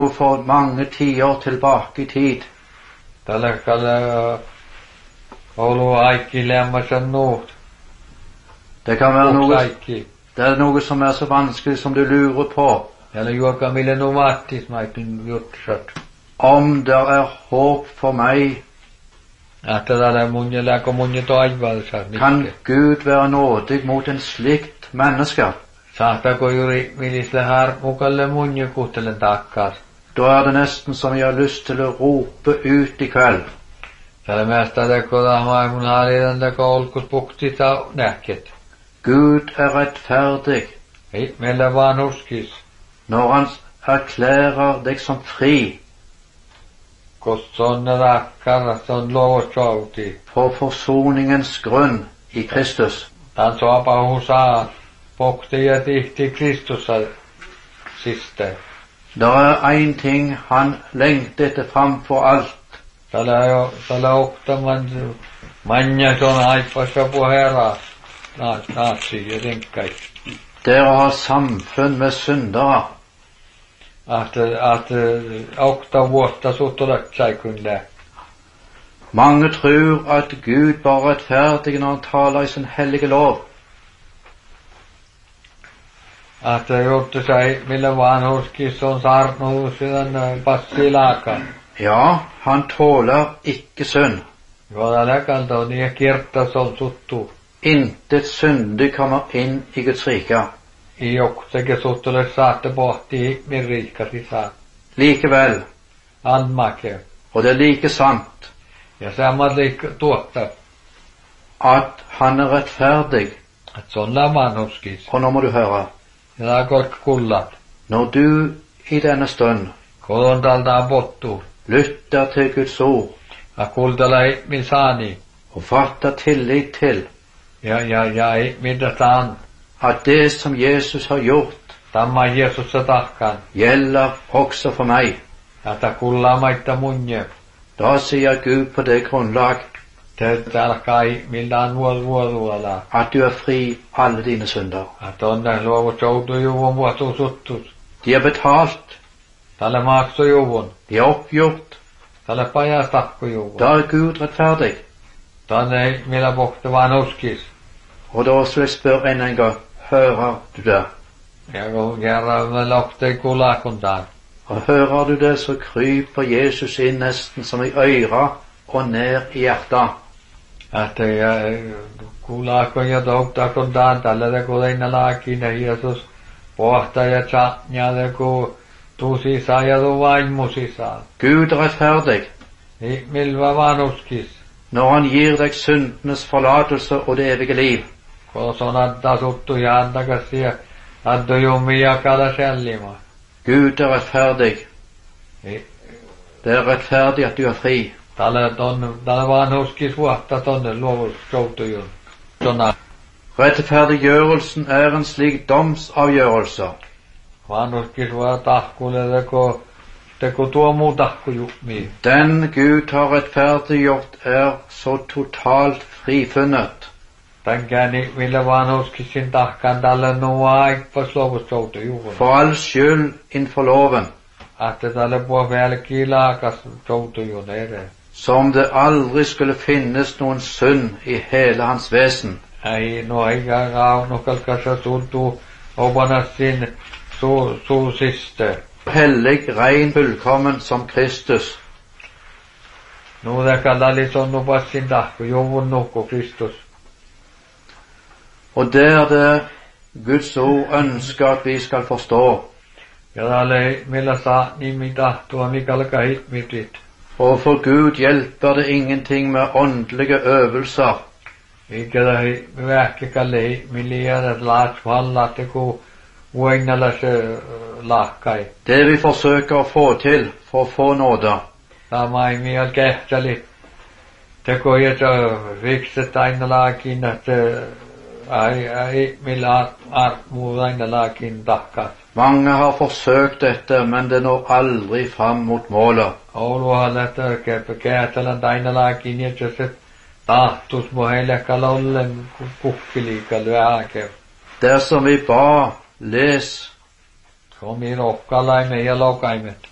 for mange tiår tilbake i tid. Tällä kalla olu aikki lämmäsen nuut. Det kan være noe som er så vanskelig som du lurer på. Eller juoka mille nuvattis maikin jutsat. Om det er håp for meg, Että tällä munje läkö munje toivalsa. kan Gud være nådig mot en slikt menneske. Sahtako juuri millisle har mukalle munje kuhtelen takkas. Da er det nesten som jeg har lyst til å rope ut i kveld. Tällä mesta teko tahmai mun halidan teko olkus puktita näkket. Gud er rettferdig Ei, meillä vaan huskis. når han erklærer deg som fri Kost sonne rakkar, son lovosouti. på forsoningens grunn i Kristus. Tän soapa husaa pokti ja tihti Kristussa siste. Det er en ting han lengter etter framfor alt. Tällä okta manja son aipassa puhera. Naatsi ja tenkkai. Det er å ha samfunn med syndere. Att okta vuotta suttulatsai kyllä. Mange tror at Gud bare er rettferdig når han taler i sin hellige lov. Että jotta sai millä vanhuskis on saarnut sidan passilaka. Ja, han tåler ikke synd. Tällä kalta on ja kirtas on suttu. Intet syndig kommer inn i Guds rike. I oktake suttulle saatte pohti min riikkasi saa. Likevel, Andmake. og det er like sant, Ja samma tuotta. at han er rettferdig. Att se on vanhuskis. Og nå må du høre. Ja tää kork kullat. Når du i denne stund Kodon talta pottu. lytter til Guds ord A kultala ei min saani. og fatter tillit til Ja ei mitä taan. at det som Jesus har gjort, Tamma Jeesussa tahkan. gjelder også for meg, Ja tää kullaa maitta munje. da sier Gud på det grunnlag Te alkai millään vuoduala. at du er fri alle dine synder. Att onne luovu soutu juvun vuotu suttus. De er betalt, Tälle maakso juvun. de er oppgjort. Tälle pajas tahku juvun. Da er Gud rettferdig. Tänne ei millä pohti vanhuskis. Og da skal jeg spørre en gang, hører du det? Ja kun kerran me lohtei kulakuntaan. Og hører du det, så kryper Jesus inn nesten som i øra og ned i hjertet. Että ja kulakon ja tohtakuntaan tällä teko teina laakina Jeesus pohta ja tjatnja teko tusisa ja tu vaimusisa. Gud er rettferdig Ei milva vanhuskis. når han gir deg syndenes forlatelse og det evige liv. Koson adda suttu ja antakas ja addo jummi jakada sällima. Gud er rettferdig. Ei Det er rettferdig at du er fri. tällä vanhuskis vuotta tonne luovus soutujun. Sona Rettferdiggjørelsen er en slik domsavgjørelse. vanhuskis vuotta tahkulle teko tuo muu tahku jummi. Den Gud har rettferdiggjort er så totalt frifunnet. Tän käni millä vanhuskisin tahkan tällä nuo aikpas luovus soutujun. For all skyld innenfor loven, Että tälle puo välki laakas soutujun ere. som det aldri skulle finnes noen synd i hele hans vesen. Ei no eikä nokkalkassa tuntuu opanassin suusiste. Hellig, ren, fullkommen som Kristus. Nu täkalali sonnu passin tahku juvun nukku Kristus. Og det er det Guds ord ønsker at vi skal forstå. Ja tälle millä saa nimi tahtua mikalka hitmitit. Og for Gud hjelper det ingenting med åndelige øvelser. Eikä tähi vähkikalle miljoonat laat valla teku uengnala se lahkai. Det vi forsøker å få til for å få nåde, Sama ei miel kehteli. Teko jeta vikset aina laakin, että ei millä muu aina laakin tahkas. mange har forsøkt dette, men det når aldri fram mot målet. Ouluhan käätälän aina laakin, että se tahtus mu heillekal ollen kukkiliikal vähäke. Dersom vi ba, les, Komi rohkalaimen ja lokaimet.